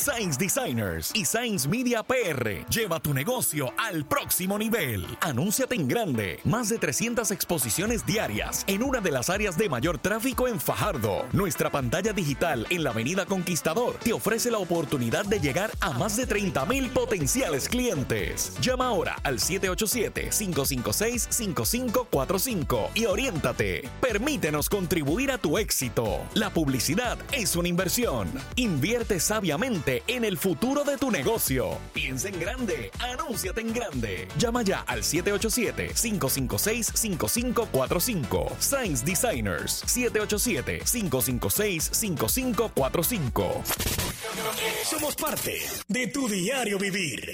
Science Designers y Science Media PR. Lleva tu negocio al próximo nivel. Anúnciate en grande. Más de 300 exposiciones diarias en una de las áreas de mayor tráfico en Fajardo. Nuestra pantalla digital en la Avenida Conquistador te ofrece la oportunidad de llegar a más de 30,000 potenciales clientes. Llama ahora al 787-556-5545 y oriéntate. Permítenos contribuir a tu éxito. La publicidad es una inversión. Invierte sabiamente en el futuro de tu negocio. Piensa en grande. Anúnciate en grande. Llama ya al 787-556-5545. Science Designers. 787-556-5545. Somos parte de tu diario vivir.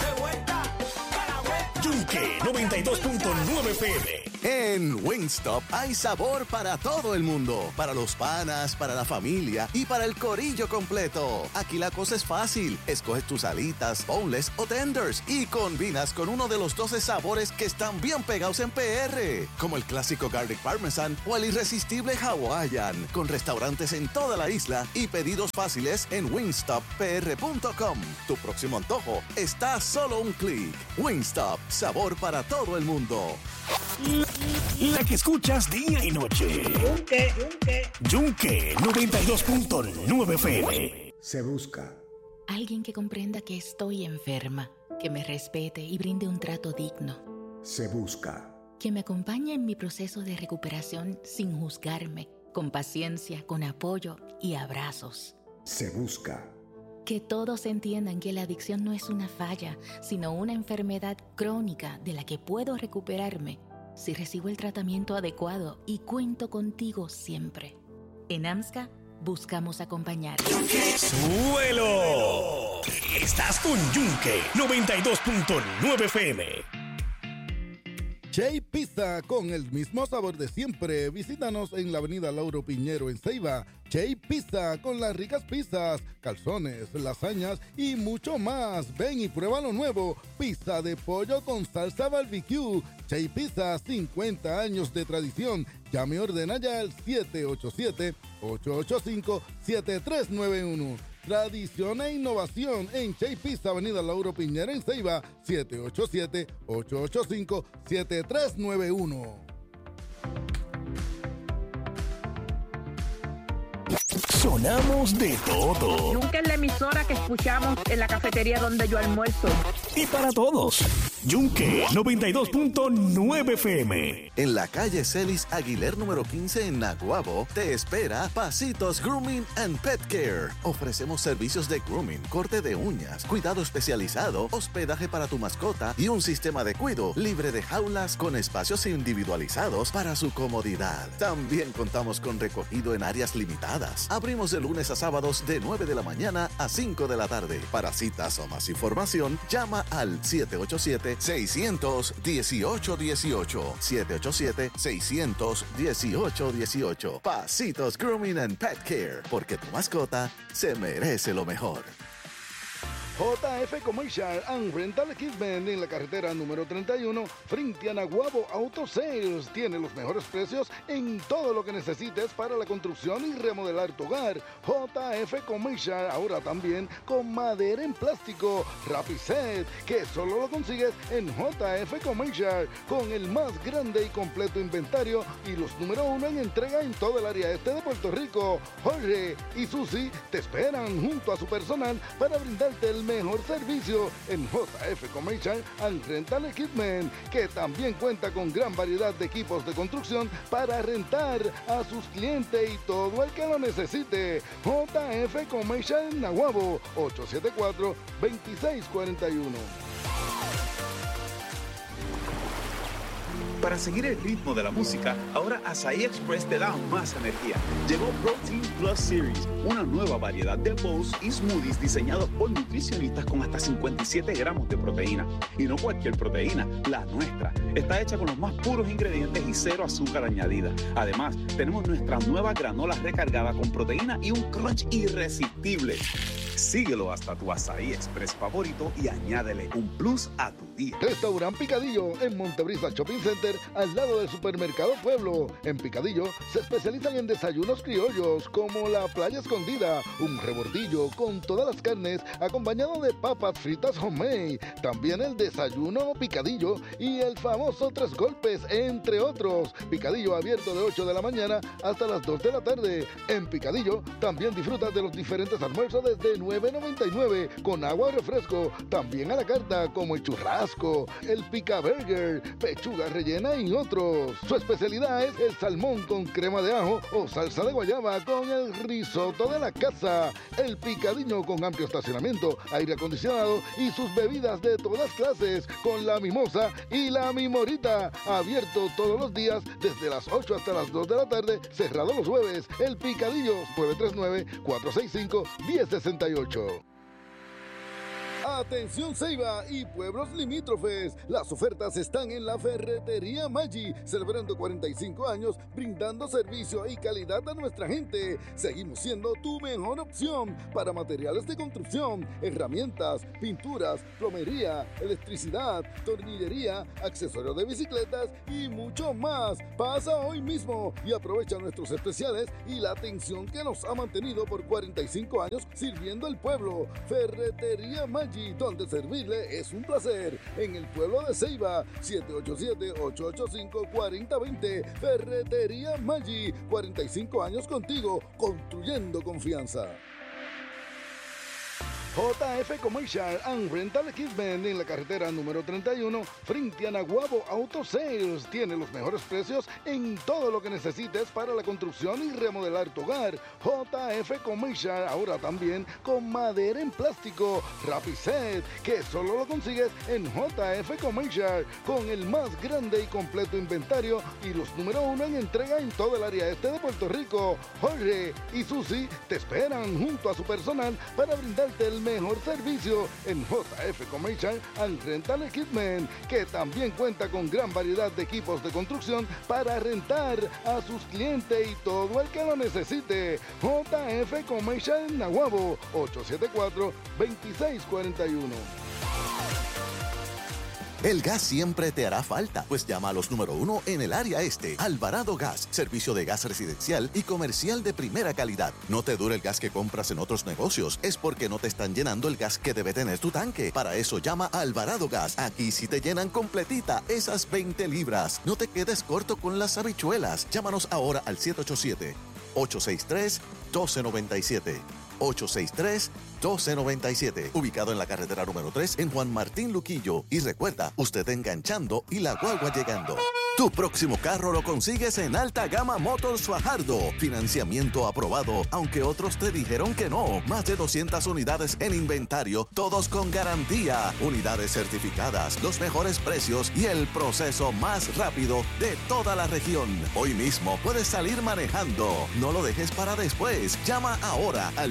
Yunque 92.9 FM. En Wingstop hay sabor para todo el mundo. Para los panas, para la familia y para el corillo completo. Aquí la cosa es fácil. Escoges tus alitas, boneless o tenders y combinas con uno de los 12 sabores que están bien pegados en PR. Como el clásico Garlic Parmesan o el irresistible Hawaiian. Con restaurantes en toda la isla y pedidos fáciles en wingstoppr.com. Tu próximo antojo está a solo un clic. Wingstop. Sabor para todo el mundo. La que escuchas día y noche. Yunque 92.9 FM. Se busca alguien que comprenda que estoy enferma, que me respete y brinde un trato digno. Se busca Que me acompañe en mi proceso de recuperación sin juzgarme, con paciencia, con apoyo y abrazos. Se busca Que todos entiendan que la adicción no es una falla, sino una enfermedad crónica de la que puedo recuperarme si recibo el tratamiento adecuado y cuento contigo siempre. En AMSCA buscamos acompañar. ¡Suelo! Estás con Yunque 92.9 FM. Che Pizza, con el mismo sabor de siempre. Visítanos en la avenida Lauro Piñero en Ceiba. Che Pizza, con las ricas pizzas, calzones, lasañas y mucho más. Ven y prueba lo nuevo. Pizza de pollo con salsa barbecue. Che Pizza, 50 años de tradición. Llame y ordena ya al 787-885-7391. Tradición e innovación en Che Pizza, avenida Lauro Piñera en Ceiba, 787-885-7391. Sonamos de todo. Nunca es la emisora que escuchamos en la cafetería donde yo almuerzo. Y para todos. Yunque 92.9 FM. En la calle Celis Aguiler número 15 en Naguabo, te espera Pasitos Grooming and Pet Care. Ofrecemos servicios de grooming, corte de uñas, cuidado especializado, hospedaje para tu mascota y un sistema de cuido libre de jaulas con espacios individualizados para su comodidad. También contamos con recogido en áreas limitadas. Abrimos de lunes a sábados de 9 de la mañana a 5 de la tarde. Para citas o más información, llama al 787-600-1818. 787-600-1818. Pasitos Grooming and Pet Care, porque tu mascota se merece lo mejor. JF Commercial and Rental Equipment en la carretera número 31 frente a Naguabo Auto Sales. Tiene los mejores precios en todo lo que necesites para la construcción y remodelar tu hogar. JF Commercial, ahora también con madera en plástico Rapiset, que solo lo consigues en JF Commercial, con el más grande y completo inventario y los número 1 en entrega en todo el área este de Puerto Rico. Jorge y Susi te esperan junto a su personal para brindarte el mejor servicio en JF Commercial and Rental Equipment, que también cuenta con gran variedad de equipos de construcción para rentar a sus clientes y todo el que lo necesite. JF Commercial en Naguabo, 874-2641. Para seguir el ritmo de la música, ahora Asahi Express te da más energía. Llegó Protein Plus Series, una nueva variedad de bowls y smoothies diseñados por nutricionistas con hasta 57 gramos de proteína. Y no cualquier proteína, la nuestra. Está hecha con los más puros ingredientes y cero azúcar añadida. Además, tenemos nuestra nueva granola recargada con proteína y un crunch irresistible. Síguelo hasta tu Azaí Express favorito y añádele un plus a tu día. Restaurant Picadillo en Montebrisa Shopping Center, al lado del Supermercado Pueblo. En Picadillo se especializan en desayunos criollos como la playa escondida, un rebordillo con todas las carnes acompañado de papas fritas homemade. También el desayuno picadillo y el famoso 3 golpes, entre otros. Picadillo abierto de 8 de la mañana hasta las 2 de la tarde. En Picadillo también disfrutas de los diferentes almuerzos desde $9.99 con agua o refresco. También a la carta como el churrasco, el pica burger, pechuga rellena y otros. Su especialidad es el salmón con crema de ajo o salsa de guayaba con el risotto de la casa. El Picadillo con amplio estacionamiento, aire acondicionado y sus bebidas de todas clases con la mimosa y la mimorita. Abierto todos los días desde las 8 hasta las 2 de la tarde, cerrado los jueves. El Picadillo 939-465-1068. Atención Ceiba y pueblos limítrofes, las ofertas están en la Ferretería Maggi, celebrando 45 años, brindando servicio y calidad a nuestra gente. Seguimos siendo tu mejor opción para materiales de construcción, herramientas, pinturas, plomería, electricidad, tornillería, accesorios de bicicletas y mucho más. Pasa hoy mismo y aprovecha nuestros especiales y la atención que nos ha mantenido por 45 años sirviendo al pueblo. Ferretería Maggi, donde servirle es un placer. En el pueblo de Ceiba, 787-885-4020. Ferretería Maggi, 45 años contigo, construyendo confianza. JF Commercial and Rental Equipment en la carretera número 31, frente a Naguabo Auto Sales. Tiene los mejores precios en todo lo que necesites para la construcción y remodelar tu hogar. JF Commercial, ahora también con madera en plástico, Rapiset, que solo lo consigues en JF Commercial, con el más grande y completo inventario y los número 1 en entrega en todo el área este de Puerto Rico. Jorge y Susi te esperan junto a su personal para brindarte el mejor servicio en JF Commercial and Rental Equipment, que también cuenta con gran variedad de equipos de construcción para rentar a sus clientes y todo el que lo necesite. JF Commercial en Naguabo, 874-2641. El gas siempre te hará falta, pues llama a los número 1 en el área este. Alvarado Gas, servicio de gas residencial y comercial de primera calidad. No te dure el gas que compras en otros negocios, es porque no te están llenando el gas que debe tener tu tanque. Para eso llama a Alvarado Gas. Aquí sí te llenan completita esas 20 libras. No te quedes corto con las habichuelas. Llámanos ahora al 787-863-1297. 863-1297, ubicado en la carretera número 3 en Juan Martín Luquillo. Y recuerda, usted enganchando y la guagua llegando. Tu próximo carro lo consigues en Alta Gama Motors Fajardo. Financiamiento aprobado, aunque otros te dijeron que no. Más de 200 unidades en inventario, todos con garantía. Unidades certificadas, los mejores precios y el proceso más rápido de toda la región. Hoy mismo puedes salir manejando. No lo dejes para después. Llama ahora al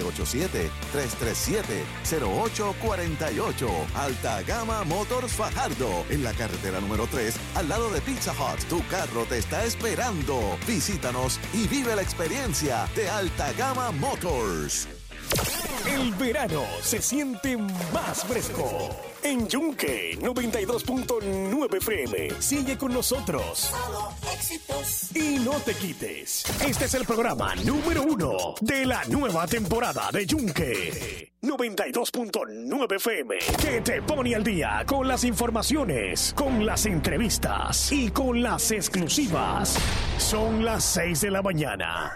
787-337-0848. Alta Gama Motors Fajardo, en la carretera número 3, al lado de Pizza Hut. Tu carro te está esperando. Visítanos y vive la experiencia de Alta Gama Motors. El verano se siente más fresco. En Yunque 92.9 FM. Sigue con nosotros. Y no te quites. Este es el programa número 1 de la nueva temporada de Yunque 92.9 FM, que te pone al día con las informaciones, con las entrevistas y con las exclusivas. Son las 6 de la mañana.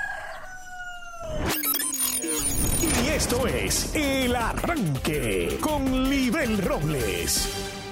Y esto es El Arranque con Libel Robles.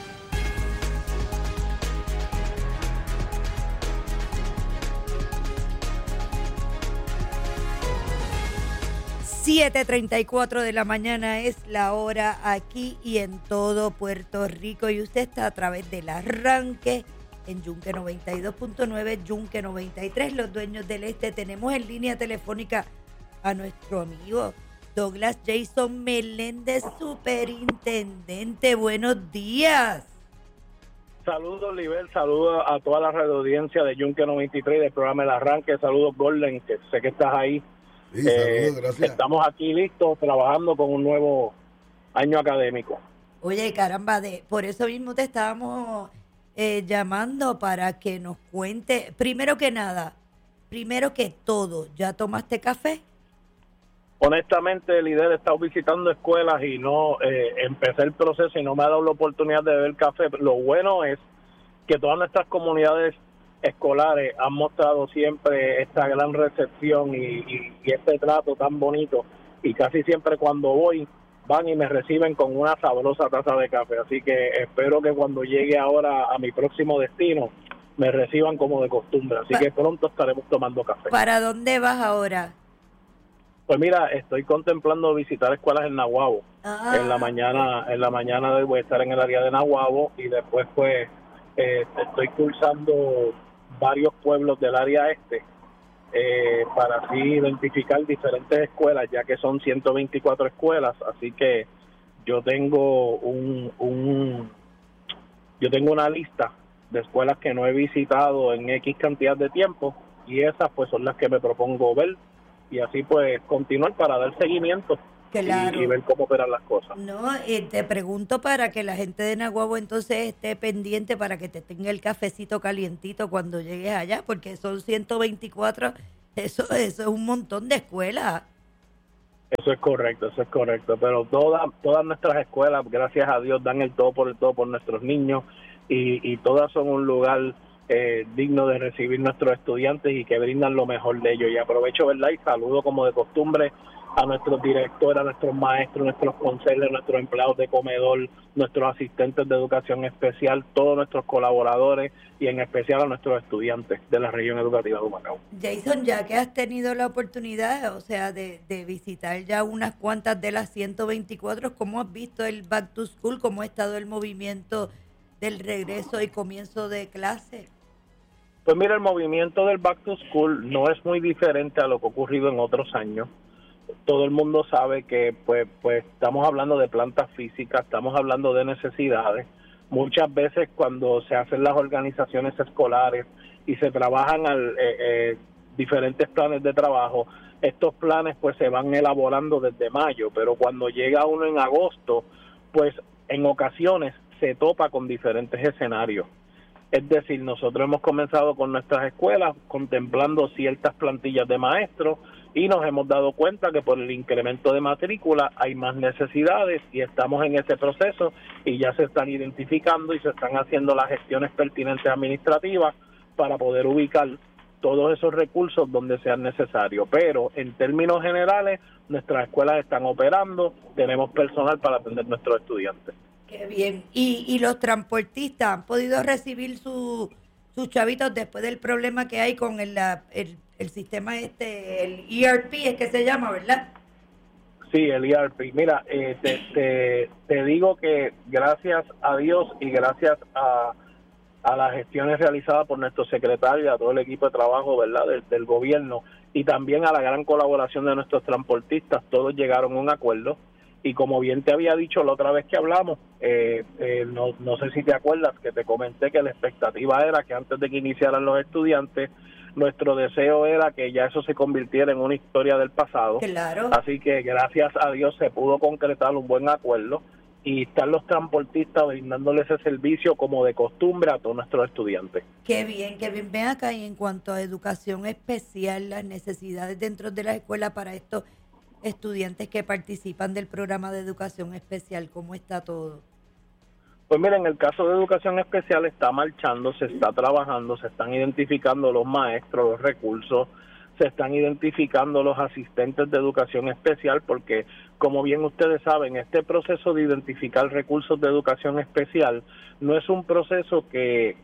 $7:34 de la mañana es la hora aquí y en todo Puerto Rico. Y usted está a través del Arranque en Yunque 92.9, Yunque 93, los dueños del este. Tenemos en línea telefónica a nuestro amigo Douglas Jason Meléndez, superintendente. Buenos días. Saludos, Libel, saludos a toda la radio audiencia de Yunque 93 del programa El Arranque. Saludos, Golden, que sé que estás ahí Sí, saludos, gracias. Estamos aquí listos, trabajando con un nuevo año académico. Oye, caramba, por eso mismo te estábamos llamando para que nos cuente, primero que todo, ¿ya tomaste café? Honestamente, el líder he estado visitando escuelas y no empecé el proceso y no me ha dado la oportunidad de beber café. Lo bueno es que todas nuestras comunidades escolares han mostrado siempre esta gran recepción y este trato tan bonito, y casi siempre cuando voy van y me reciben con una sabrosa taza de café, así que espero que cuando llegue ahora a mi próximo destino me reciban como de costumbre, así que pronto estaremos tomando café. ¿Para dónde vas ahora? Pues mira, estoy contemplando visitar escuelas en Naguabo. En la mañana de hoy voy a estar en el área de Naguabo y después pues estoy cursando varios pueblos del área este para así identificar diferentes escuelas, ya que son 124 escuelas, así que yo tengo una lista de escuelas que no he visitado en X cantidad de tiempo, y esas pues son las que me propongo ver y así pues continuar para dar seguimiento. Claro. Y ver cómo operan las cosas. No, te pregunto para que la gente de Naguabo entonces esté pendiente para que te tenga el cafecito calientito cuando llegues allá, porque son 124, eso es un montón de escuelas. Eso es correcto, pero todas nuestras escuelas, gracias a Dios, dan el todo por nuestros niños y todas son un lugar digno de recibir nuestros estudiantes y que brindan lo mejor de ellos. Y aprovecho, ¿verdad? Y saludo como de costumbre a nuestros directores, a nuestros maestros, nuestros consejeros, nuestros empleados de comedor, nuestros asistentes de educación especial, todos nuestros colaboradores y en especial a nuestros estudiantes de la región educativa de Humacao. Jason, ya que has tenido la oportunidad, o sea, de visitar ya unas cuantas de las 124, ¿cómo has visto el Back to School? ¿Cómo ha estado el movimiento del regreso y comienzo de clase? Pues mira, el movimiento del Back to School no es muy diferente a lo que ha ocurrido en otros años. Todo el mundo sabe que pues estamos hablando de plantas físicas, estamos hablando de necesidades. Muchas veces cuando se hacen las organizaciones escolares y se trabajan diferentes planes de trabajo, estos planes pues se van elaborando desde mayo, pero cuando llega uno en agosto, pues en ocasiones se topa con diferentes escenarios. Es decir, nosotros hemos comenzado con nuestras escuelas contemplando ciertas plantillas de maestros y nos hemos dado cuenta que por el incremento de matrícula hay más necesidades y estamos en ese proceso y ya se están identificando y se están haciendo las gestiones pertinentes administrativas para poder ubicar todos esos recursos donde sean necesarios. Pero en términos generales, nuestras escuelas están operando, tenemos personal para atender a nuestros estudiantes. Qué bien. ¿Y los transportistas han podido recibir sus chavitos después del problema que hay con el sistema el ERP es que se llama, ¿verdad? Sí, el ERP. Mira, te digo que gracias a Dios y gracias a las gestiones realizadas por nuestro secretario y a todo el equipo de trabajo, ¿verdad?, del gobierno, y también a la gran colaboración de nuestros transportistas, todos llegaron a un acuerdo. Y como bien te había dicho la otra vez que hablamos, no sé si te acuerdas que te comenté que la expectativa era que antes de que iniciaran los estudiantes, nuestro deseo era que ya eso se convirtiera en una historia del pasado. Claro. Así que gracias a Dios se pudo concretar un buen acuerdo y están los transportistas brindándoles ese servicio como de costumbre a todos nuestros estudiantes. Qué bien. Ven acá, y en cuanto a educación especial, las necesidades dentro de la escuela para estos estudiantes que participan del programa de educación especial, ¿cómo está todo? Pues mira, en el caso de educación especial está marchando, se está trabajando, se están identificando los maestros, los recursos, se están identificando los asistentes de educación especial, porque como bien ustedes saben, este proceso de identificar recursos de educación especial no es un proceso que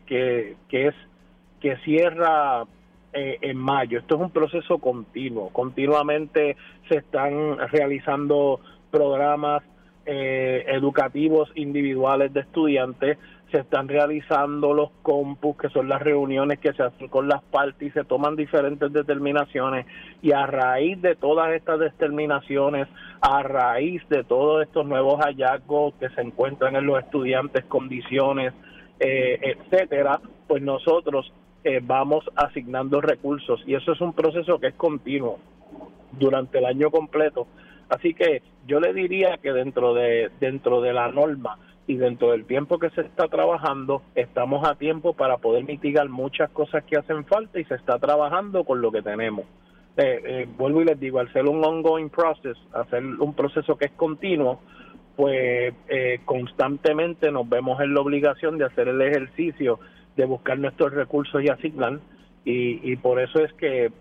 cierra en mayo. Esto es un proceso continuo. Continuamente se están realizando programas educativos individuales de estudiantes, se están realizando los compus, que son las reuniones que se hacen con las partes y se toman diferentes determinaciones, y a raíz de todas estas determinaciones, a raíz de todos estos nuevos hallazgos que se encuentran en los estudiantes, condiciones, etcétera, pues nosotros vamos asignando recursos, y eso es un proceso que es continuo. durante el año completo. Así que yo le diría que dentro de la norma y dentro del tiempo que se está trabajando, estamos a tiempo para poder mitigar muchas cosas que hacen falta y se está trabajando con lo que tenemos. Vuelvo y les digo, al ser un ongoing process, hacer un proceso que es continuo, pues constantemente nos vemos en la obligación de hacer el ejercicio de buscar nuestros recursos y asignar, y por eso es que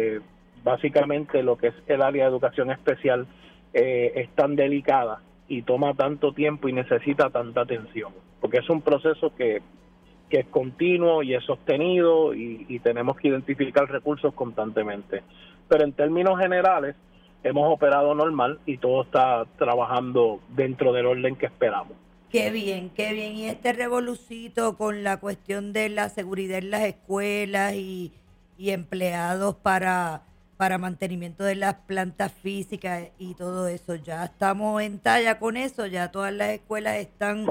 básicamente lo que es el área de educación especial es tan delicada y toma tanto tiempo y necesita tanta atención, porque es un proceso que es continuo y es sostenido y tenemos que identificar recursos constantemente. Pero en términos generales, hemos operado normal y todo está trabajando dentro del orden que esperamos. Qué bien, qué bien. Y este revolucito con la cuestión de la seguridad en las escuelas y empleados para mantenimiento de las plantas físicas y todo eso, ya estamos en talla con eso, ya todas las escuelas están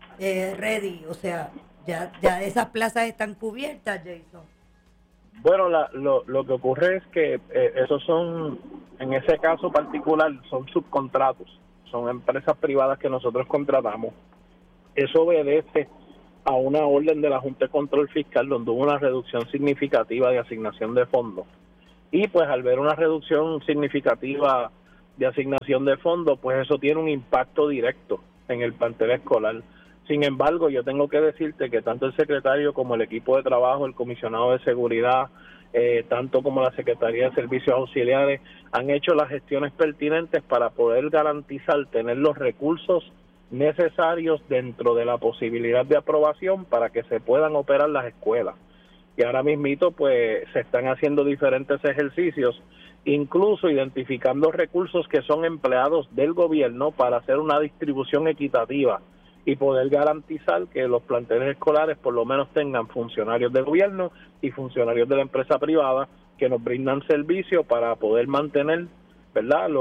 ready, o sea, ya esas plazas están cubiertas, Jason. Bueno, lo que ocurre es que esos son, en ese caso particular, son subcontratos, son empresas privadas que nosotros contratamos. Eso obedece a una orden de la Junta de Control Fiscal donde hubo una reducción significativa de asignación de fondos. Y pues al ver una reducción significativa de asignación de fondos, pues eso tiene un impacto directo en el plantel escolar. Sin embargo, yo tengo que decirte que tanto el secretario como el equipo de trabajo, el comisionado de seguridad, tanto como la Secretaría de Servicios Auxiliares, han hecho las gestiones pertinentes para poder garantizar tener los recursos necesarios dentro de la posibilidad de aprobación para que se puedan operar las escuelas. Y ahora mismito pues se están haciendo diferentes ejercicios, incluso identificando recursos que son empleados del gobierno para hacer una distribución equitativa y poder garantizar que los planteles escolares por lo menos tengan funcionarios del gobierno y funcionarios de la empresa privada que nos brindan servicio para poder mantener, ¿verdad?,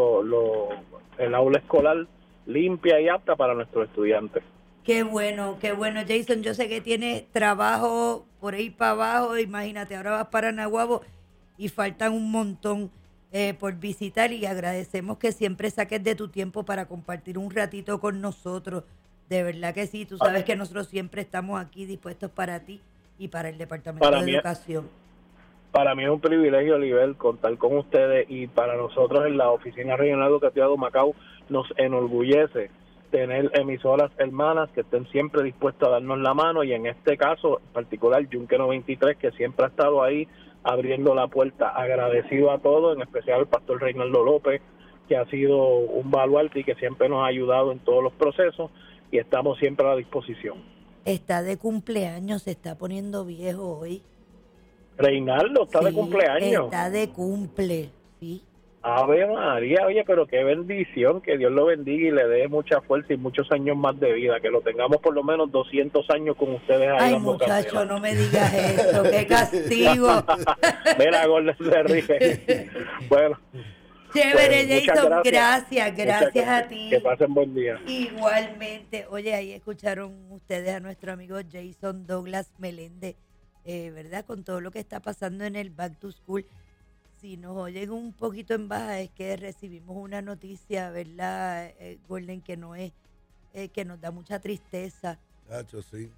el aula escolar limpia y apta para nuestros estudiantes. Qué bueno, Jason. Yo sé que tienes trabajo por ahí para abajo. Imagínate, ahora vas para Naguabo y faltan un montón por visitar, y agradecemos que siempre saques de tu tiempo para compartir un ratito con nosotros. De verdad que sí, tú sabes que nosotros siempre estamos aquí dispuestos para ti y para el Departamento de Educación. Para mí es un privilegio, Olivel, contar con ustedes, y para nosotros en la Oficina Regional Educativa de Humacao nos enorgullece tener emisoras hermanas que estén siempre dispuestas a darnos la mano, y en este caso en particular Yunque 93, que siempre ha estado ahí abriendo la puerta. Agradecido a todos, en especial al pastor Reinaldo López, que ha sido un baluarte y que siempre nos ha ayudado en todos los procesos, y estamos siempre a la disposición. Está de cumpleaños, se está poniendo viejo hoy. Reinaldo está de cumpleaños. Está de cumple, sí. Ave María, oye, pero qué bendición, que Dios lo bendiga y le dé mucha fuerza y muchos años más de vida, que lo tengamos por lo menos 200 años con ustedes ahí. Ay, muchacho, no me digas eso, qué castigo. Mira, Gordo se ríe. Bueno. Chévere, pues, Jason, gracias a ti. Que pasen buen día. Igualmente. Oye, ahí escucharon ustedes a nuestro amigo Jason Douglas Meléndez, ¿verdad? Con todo lo que está pasando en el Back to School. Si nos oyen un poquito en baja es que recibimos una noticia, ¿verdad, Golden? Que no es, que nos da mucha tristeza. Nacho, sí.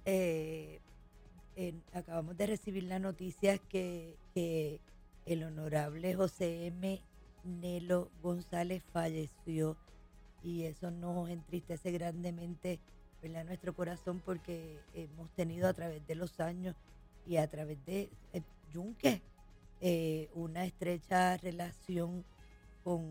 Acabamos de recibir la noticia que el honorable José M. Nelo González falleció, y eso nos entristece grandemente, ¿verdad?, nuestro corazón, porque hemos tenido a través de los años y a través de Yunque una estrecha relación con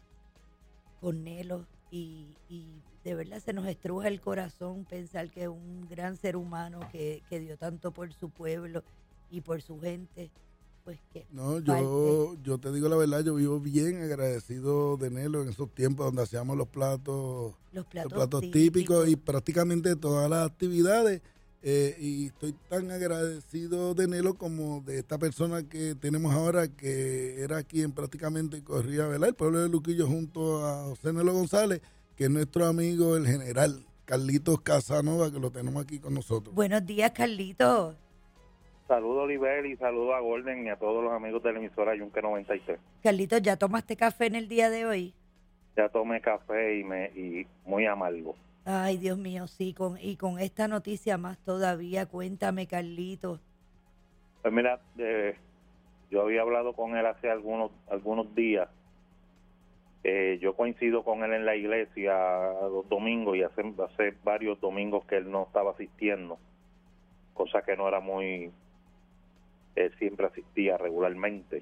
Nelo, y de verdad se nos estruja el corazón pensar que un gran ser humano que dio tanto por su pueblo y por su gente, pues que no, yo te digo la verdad, yo vivo bien agradecido de Nelo en esos tiempos donde hacíamos los platos típicos y prácticamente todas las actividades. Y estoy tan agradecido de Nelo como de esta persona que tenemos ahora, que era quien prácticamente corría, ¿verdad?, el pueblo de Luquillo junto a José Nelo González, que es nuestro amigo el general Carlitos Casanova, que lo tenemos aquí con nosotros. Buenos días, Carlitos. Saludo a Oliver y saludo a Golden y a todos los amigos de la emisora Yunque 93. Carlitos, ¿ya tomaste café en el día de hoy? Ya tomé café y muy amargo. Ay, Dios mío, sí, con esta noticia más todavía. Cuéntame, Carlitos. Pues mira, yo había hablado con él hace algunos días. Yo coincido con él en la iglesia los domingos y hace varios domingos que él no estaba asistiendo, cosa que no era muy... Él siempre asistía regularmente.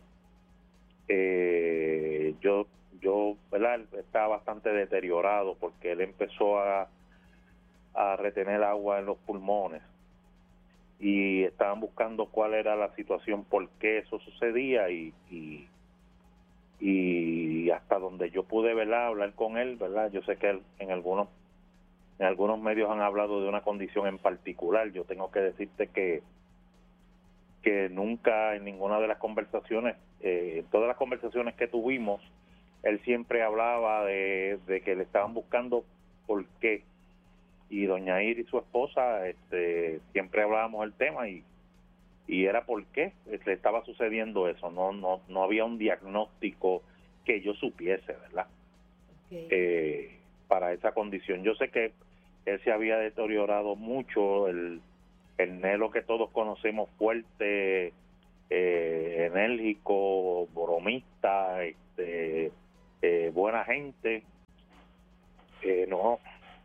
Yo, ¿verdad? Estaba bastante deteriorado porque él empezó a retener agua en los pulmones y estaban buscando cuál era la situación, por qué eso sucedía y hasta donde yo pude, ¿verdad?, hablar con él, ¿verdad? Yo sé que él, en algunos medios han hablado de una condición en particular. Yo tengo que decirte que nunca en ninguna de las conversaciones, todas las conversaciones que tuvimos, él siempre hablaba de que le estaban buscando por qué. Y doña Ir y su esposa siempre hablábamos del tema y era por qué le estaba sucediendo eso. No había un diagnóstico que yo supiese, ¿verdad? Okay. Para esa condición. Yo sé que él se había deteriorado mucho, el Nelo que todos conocemos, fuerte, enérgico, bromista, buena gente, no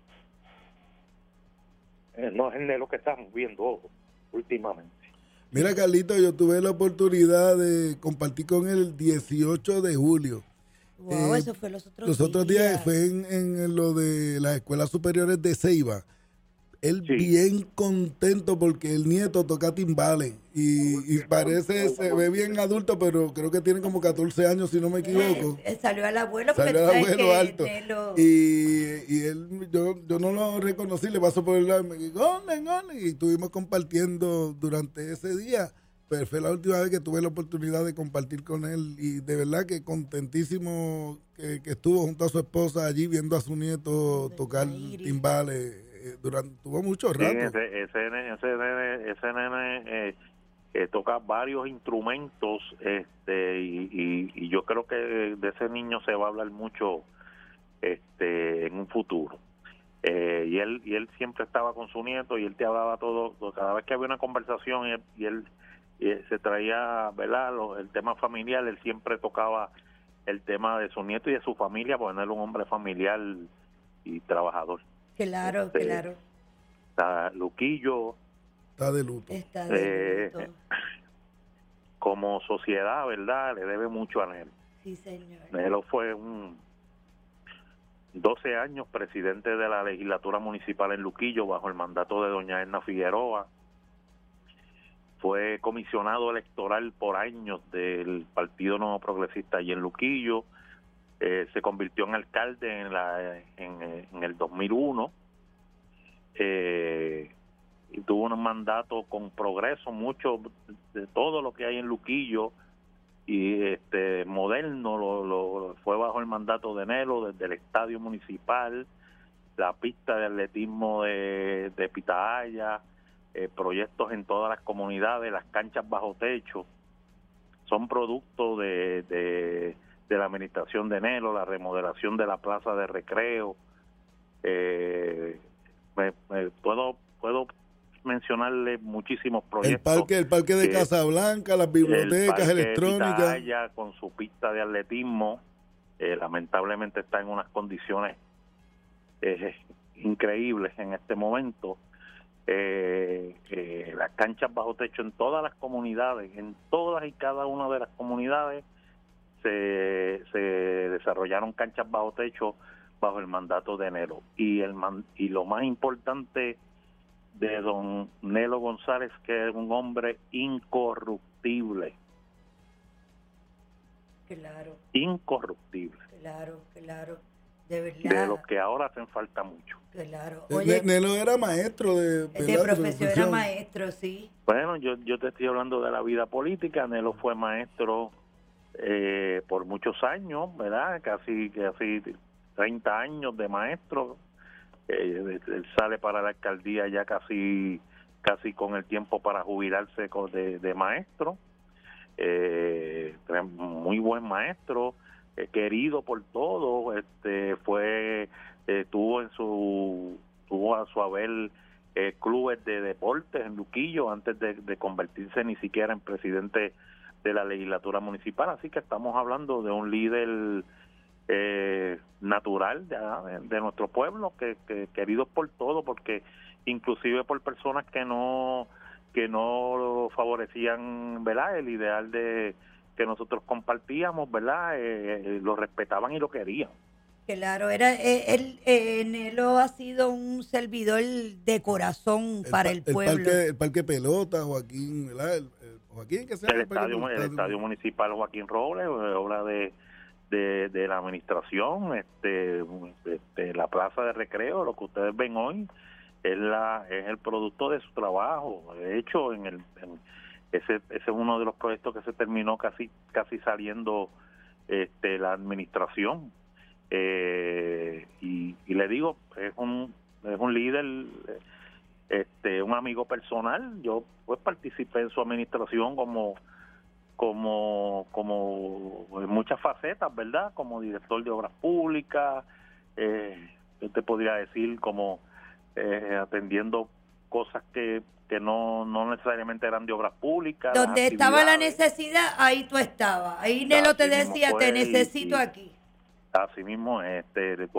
es el Nelo que estamos viendo últimamente. Mira, Carlito, yo tuve la oportunidad de compartir con él el 18 de julio. Wow, eso fue los otros días. Los otros días fue en lo de las escuelas superiores de Ceiba. Él sí, bien contento porque el nieto toca timbales y parece, se ve bien adulto, pero creo que tiene como 14 años, si no me equivoco. Salió al abuelo, salió al abuelo alto. Y él, yo no lo reconocí, le paso por el lado y me dijo, y estuvimos compartiendo durante ese día. Pero fue la última vez que tuve la oportunidad de compartir con él y de verdad que contentísimo que estuvo junto a su esposa allí viendo a su nieto tocar timbales. Tuvo mucho rato. Sí, ese nene toca varios instrumentos, y yo creo que de ese niño se va a hablar mucho en un futuro. Y él siempre estaba con su nieto y él te hablaba todo, cada vez que había una conversación y él se traía, ¿verdad?, el tema familiar. Él siempre tocaba el tema de su nieto y de su familia, porque él era un hombre familiar y trabajador. Claro, claro. Está Luquillo. Está de luto. Como sociedad, ¿verdad?, le debe mucho a Nelo. Sí, señor. Nelo fue 12 años presidente de la legislatura municipal en Luquillo bajo el mandato de doña Edna Figueroa. Fue comisionado electoral por años del Partido Nuevo Progresista allí en Luquillo. Se convirtió en alcalde en el 2001. Y tuvo un mandato con progreso, mucho de todo lo que hay en Luquillo y moderno fue bajo el mandato de Nelo, desde el estadio municipal, la pista de atletismo de Pitahaya, proyectos en todas las comunidades, las canchas bajo techo, son producto de la administración de Nelo, la remodelación de la plaza de recreo. Puedo mencionarle muchísimos proyectos. El parque de Casablanca, las bibliotecas electrónicas. Pitahaya, con su pista de atletismo, lamentablemente está en unas condiciones increíbles en este momento. Las canchas bajo techo en todas las comunidades, en todas y cada una de las comunidades se desarrollaron canchas bajo techo bajo el mandato de Nelo. Y lo más importante de don Nelo González, que es un hombre incorruptible. Claro. Incorruptible. Claro. De verdad. De los que ahora hacen falta mucho. Claro. Oye, Nelo era maestro de profesión, era maestro, sí. Bueno, yo te estoy hablando de la vida política. Nelo fue maestro por muchos años, ¿verdad? Casi 30 años de maestro. Él sale para la alcaldía ya casi casi con el tiempo para jubilarse de maestro. Muy buen maestro, querido por todos. Tuvo a su haber clubes de deportes en Luquillo antes de convertirse ni siquiera en presidente de la legislatura municipal, así que estamos hablando de un líder natural de nuestro pueblo, que querido por todos, porque inclusive por personas que no favorecían, ¿verdad?, el ideal de que nosotros compartíamos, ¿verdad?, lo respetaban y lo querían. Claro, Nelo ha sido un servidor de corazón para el pueblo. El parque pelota, Joaquín, ¿verdad? Joaquín, que sea el estadio municipal Joaquín Robles, obra de la administración, la plaza de recreo, lo que ustedes ven hoy es el producto de su trabajo. De hecho, ese es uno de los proyectos que se terminó casi saliendo la administración. Y le digo, es un líder, un amigo personal. Yo pues participé en su administración como en muchas facetas, ¿verdad? Como director de obras públicas, yo te podría decir como atendiendo cosas que no necesariamente eran de obras públicas. Donde estaba la necesidad, ahí tú estabas. Ahí Nelo te decía, te necesito aquí. Así mismo,